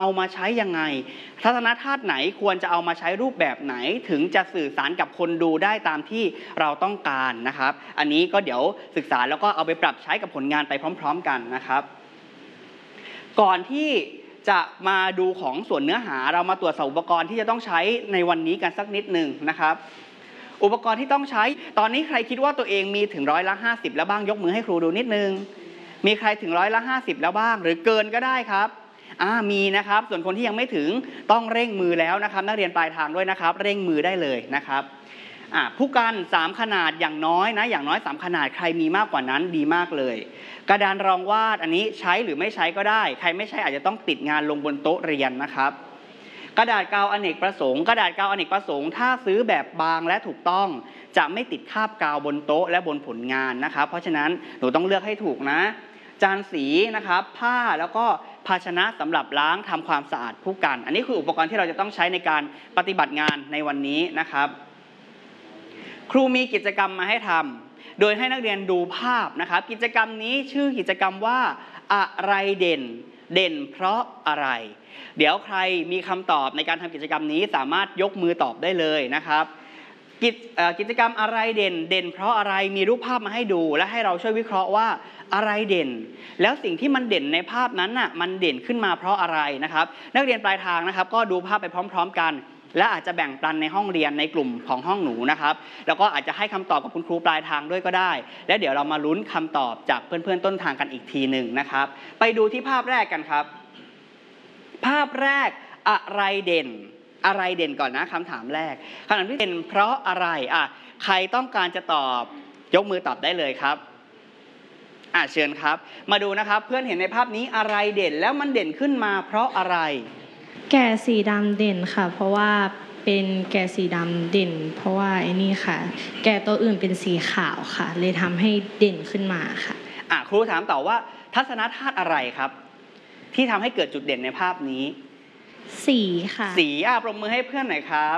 เอามาใช้ยังไงทัศนธาตุไหนควรจะเอามาใช้รูปแบบไหนถึงจะสื่อสารกับคนดูได้ตามที่เราต้องการนะครับอันนี้ก็เดี๋ยวศึกษาแล้วก็เอาไปปรับใช้กับผลงานไปพร้อมๆกันนะครับก่อนที่จะมาดูของส่วนเนื้อหาเรามาตรวจสอบอุปกรณ์ที่จะต้องใช้ในวันนี้กันสักนิดหนึ่งนะครับอุปกรณ์ที่ต้องใช้ตอนนี้ใครคิดว่าตัวเองมีถึง50%แล้วบ้างยกมือให้ครูดูนิดนึงมีใครถึง50%แล้วบ้างหรือเกินก็ได้ครับมีนะครับส่วนคนที่ยังไม่ถึงต้องเร่งมือแล้วนะครับนักเรียนปลายทางด้วยนะครับเร่งมือได้เลยนะครับผู้กัน3ขนาดอย่างน้อยนะอย่างน้อย3ขนาดใครมีมากกว่านั้นดีมากเลยกระดานรองวาดอันนี้ใช้หรือไม่ใช้ก็ได้ใครไม่ใช้อาจจะต้องติดงานลงบนโต๊ะเรียนนะครับกระดาษกาวอเนกประสงค์กระดาษกาวอเนกประสงค์ถ้าซื้อแบบบางและถูกต้องจะไม่ติดคราบกาวบนโต๊ะและบนผลงานนะครับเพราะฉะนั้นหนูต้องเลือกให้ถูกนะจานสีนะครับผ้าแล้วก็ภาชนะสำหรับล้างทำความสะอาดผู้กันอันนี้คืออุปกรณ์ที่เราจะต้องใช้ในการปฏิบัติงานในวันนี้นะครับครูมีกิจกรรมมาให้ทำโดยให้นักเรียนดูภาพนะครับกิจกรรมนี้ชื่อกิจกรรมว่าอะไรเด่นเด่นเพราะอะไรเดี๋ยวใครมีคำตอบในการทำกิจกรรมนี้สามารถยกมือตอบได้เลยนะครับกิจกรรมอะไรเด่นเด่นเพราะอะไรมีรูปภาพมาให้ดูและให้เราช่วยวิเคราะห์ว่าอะไรเด่นแล้วสิ่งที่มันเด่นในภาพนั้นน่ะมันเด่นขึ้นมาเพราะอะไรนะครับนักเรียนปลายทางนะครับก็ดูภาพไปพร้อมๆกันและอาจจะแบ่งปันในห้องเรียนในกลุ่มของห้องหนูนะครับแล้วก็อาจจะให้คำตอบกับคุณครูปลายทางด้วยก็ได้และเดี๋ยวเรามาลุ้นคำตอบจากเพื่อนๆต้นทางกันอีกทีหนึ่งนะครับไปดูที่ภาพแรกกันครับภาพแรกอะไรเด่นอะไรเด่นก่อนนะคำถามแรกคำถามที่เด่นเพราะอะไรใครต้องการจะตอบยกมือตอบได้เลยครับเชิญครับมาดูนะครับเพื่อนเห็นในภาพนี้อะไรเด่นแล้วมันเด่นขึ้นมาเพราะอะไรแก่สีดำเด่นค่ะเพราะว่าเป็นแก่สีดำเด่นเพราะว่าไอ้นี่ค่ะแก่ตัวอื่นเป็นสีขาวค่ะเลยทำให้เด่นขึ้นมาค่ะครูถามต่อว่าทัศนธาตุอะไรครับที่ทำให้เกิดจุดเด่นในภาพนี้สีค่ะสีปรบมือให้เพื่อนหน่อยครับ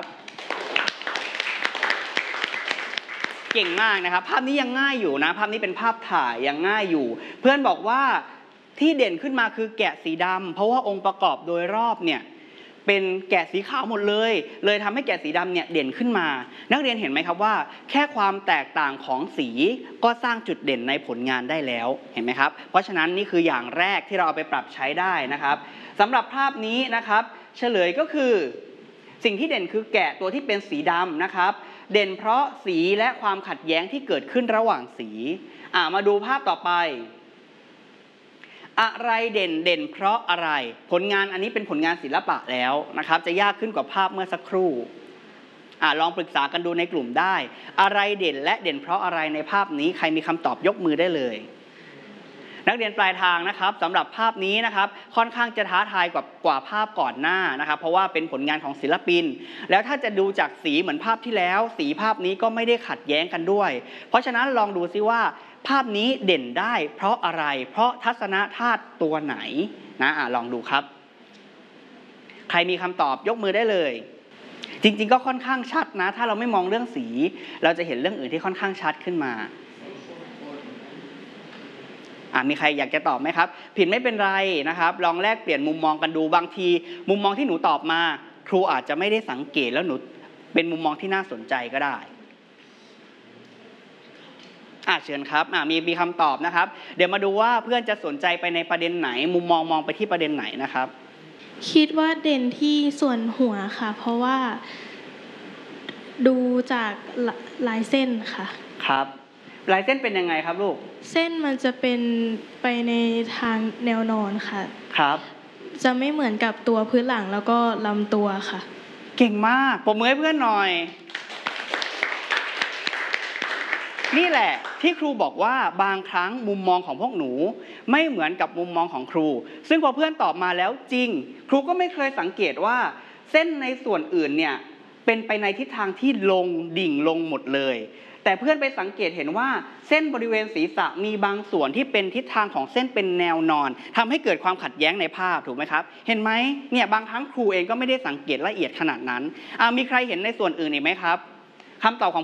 เก่งมากนะครับภาพนี้ยังง่ายอยู่นะภาพนี้เป็นภาพถ่ายยังง่ายอยู่เพื่อนบอกว่าที่เด่นขึ้นมาคือแกะสีดำเพราะว่าองค์ประกอบโดยรอบเนี่ยเป็นแกะสีขาวหมดเลยทำให้แกะสีดำเนี่ยเด่นขึ้นมานักเรียนเห็นไหมครับว่าแค่ความแตกต่างของสีก็สร้างจุดเด่นในผลงานได้แล้วเห็นไหมครับเพราะฉะนั้นนี่คืออย่างแรกที่เราเอาไปปรับใช้ได้นะครับสำหรับภาพนี้นะครับเฉลยก็คือสิ่งที่เด่นคือแกะตัวที่เป็นสีดำนะครับเด่นเพราะสีและความขัดแย้งที่เกิดขึ้นระหว่างสีมาดูภาพต่อไปอะไรเด่นเพราะอะไรผลงานอันนี้เป็นผลงานศิลปะแล้วนะครับจะยากขึ้นกว่าภาพเมื่อสักครู่ลองปรึกษากันดูในกลุ่มได้อะไรเด่นและเด่นเพราะอะไรในภาพนี้ใครมีคำตอบยกมือได้เลยนักเรียนปลายทางนะครับสำหรับภาพนี้นะครับค่อนข้างจะท้าทายกว่าภาพก่อนหน้านะครับเพราะว่าเป็นผลงานของศิลปินแล้วถ้าจะดูจากสีเหมือนภาพที่แล้วสีภาพนี้ก็ไม่ได้ขัดแย้งกันด้วยเพราะฉะนั้นลองดูซิว่าภาพนี้เด่นได้เพราะอะไรเพราะทัศนธาตุตัวไหนนะลองดูครับใครมีคำตอบยกมือได้เลยจริงๆก็ค่อนข้างชัดนะถ้าเราไม่มองเรื่องสีเราจะเห็นเรื่องอื่นที่ค่อนข้างชัดขึ้นมามีใครอยากจะตอบไหมครับผิดไม่เป็นไรนะครับลองแลกเปลี่ยนมุมมองกันดูบางทีมุมมองที่หนูตอบมาครูอาจจะไม่ได้สังเกตแล้วหนูเป็นมุมมองที่น่าสนใจก็ได้เชิญครับมีคำตอบนะครับเดี๋ยวมาดูว่าเพื่อนจะสนใจไปในประเด็นไหนมุมมองไปที่ประเด็นไหนนะครับคิดว่าเด่นที่ส่วนหัวค่ะเพราะว่าดูจากลายเส้นค่ะครับลายเส้นเป็นยังไงครับลูกเส้นมันจะเป็นไปในทางแนวนอนค่ะครับจะไม่เหมือนกับตัวพื้นหลังแล้วก็ลำตัวค่ะเก่งมากปรบมือให้เพื่อนหน่อยนี่แหละที่ครูบอกว่าบางครั้งมุมมองของพวกหนูไม่เหมือนกับมุมมองของครูซึ่งพอเพื่อนตอบมาแล้วจริงครูก็ไม่เคยสังเกตว่าเส้นในส่วนอื่นเนี่ยเป็นไปในทิศทางที่ลงดิ่งลงหมดเลยแต่เพื่อนไปสังเกตเห็นว่าเส้นบริเวณศีรษะมีบางส่วนที่เป็นทิศทางของเส้นเป็นแนวนอนทำให้เกิดความขัดแย้งในภาพถูกไหมครับเห็นไหมเนี่ยบางครั้งครูเองก็ไม่ได้สังเกตละเอียดขนาดนั้นมีใครเห็นในส่วนอื่นอีกไหมครับคำตอบของ